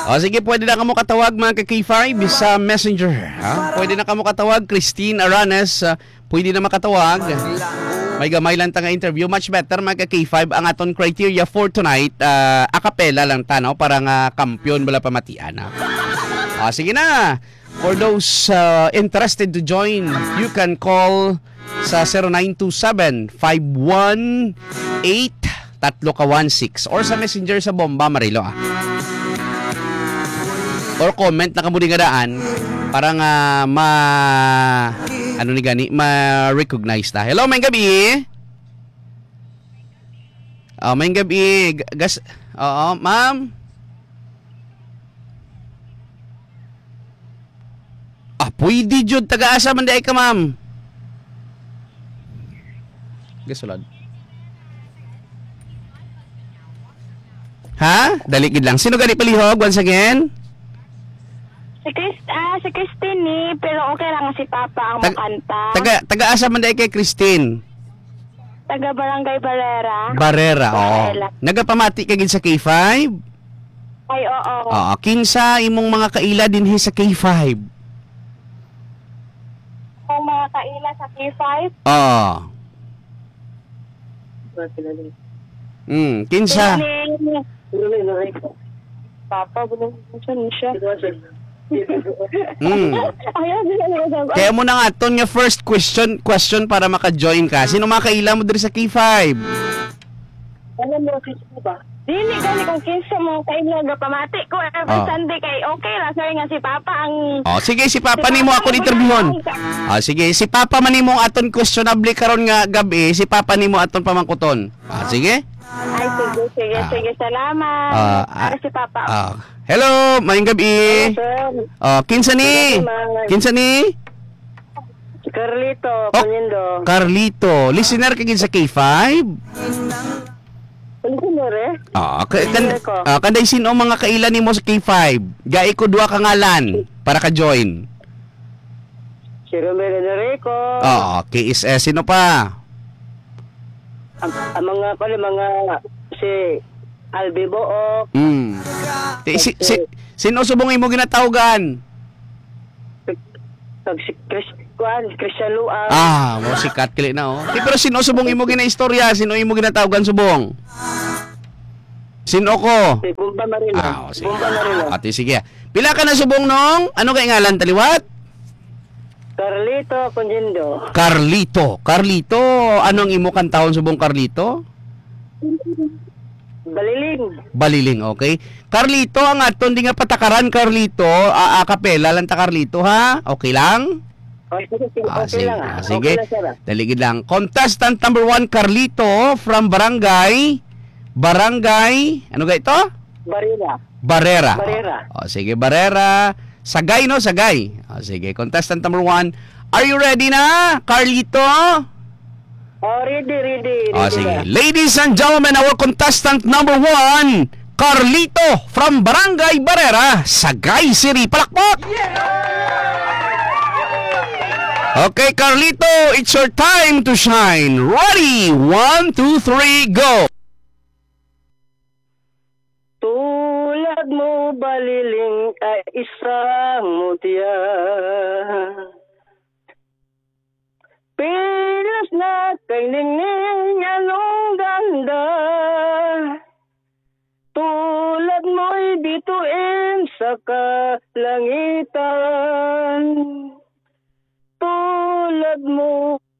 O sige, pwede na kamo katawag mga ka-K5 sa Messenger. Ha? Pwede na kamo katawag, Christine Aranes. Pwede na makatawag. May gamay lang ta nga interview. Much better mga ka-K5. Ang aton criteria for tonight, acapella lang ta, no? Parang kampiyon bala pamatian. Sige na. For those interested to join, you can call sa 0927-518-316 or sa Messenger sa Bomba Marilo. Or comment na kamuli nga daan para nga ma-recognize ta. Hello, may gabi. May gabi. Oo, ma'am. Pwede jud taga-asa man di ay ka, ma'am. Gasulad. Ha? Daligid lang. Sino gani palihog once again? Si Christine ni, pero okay lang si Papa ang makanta. Taga-asa man di kay Christine? Taga Barangay Barrera. Barrera, oo. Nagapamati ka gid sa K5? Ay, oo. Oo, kinsa imong mga kaila dinhi sa K5? Ang mga kaila sa K5? Oo. Kinsa? Papa, bunong siya. Kaya mo na nga ton nga first question para maka-join ka. Sino mga kaila mo diri sa K5? Alam mo kasi ba? Dili gani kung kinsa mo kaila nga pamati ko every Sunday kay okay lang sir nga si Papa ang sige si Papa nimo ako interviewon. Sige si Papa man nimo aton questionable karon nga gabi, si Papa nimo aton pamangkuton. Sige? Ay, sige, salamat. Si Papa. Hello, maayong gabi. Kinsa ni? Carlito, Punindo. Carlito, listener ka gid sa K5? Listener kanday sino mga kaila nimo sa K5? Gai ko duha ka ngalan para ka join. Si Romero Enrico. KSS sino pa? Ang mga si Albi Book. Sino subong imo ginatawgan? Si Christian Luang. Mo sikat kili na pero sino subong imo ginaistorya? Sino imo ginatawgan subong? Sino ko? Si Bomba Marino. Bomba Marino. Sige. Pila ka na subong nung? Ano kay ngalan taliwat? Carlito Conjindo. Carlito, anong imo kantahon subong Carlito? Baliling, okay. Carlito, ang aton di nga patakaran Carlito, acapella lang ta Carlito ha? Okay lang? Okay lang. Sige. Daligid lang. Contestant number 1 Carlito from Barangay, ano ga ito? Barrera. Sige, Barrera. Sagay. Sige, contestant number 1. Are you ready na, Carlito? Ready. Sige. Ladies and gentlemen, our contestant number 1, Carlito from Barangay Barrera, Sagay City. Palakpak! Okay, Carlito, it's your time to shine. Ready? 1, 2, 3, go! Tulad mo baliling ay isang mutya, pilas na kay ningning anong ganda, tulad mo'y bituin sa kalangitan, tulad mo